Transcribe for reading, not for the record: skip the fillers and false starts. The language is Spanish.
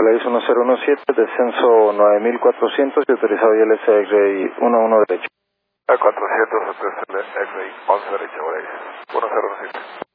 Volaris 1017, descenso 9400 y autorizado ILS X-Ray 11 derecho. A 400, X-Ray 11 derecho, Volaris 1017.